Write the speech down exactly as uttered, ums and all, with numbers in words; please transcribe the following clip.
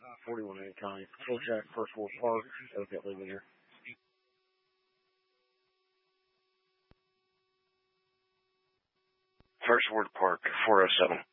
forty-one A County. Full Jack, First Ward Park. Okay, leaving here. First Ward Park, four oh seven.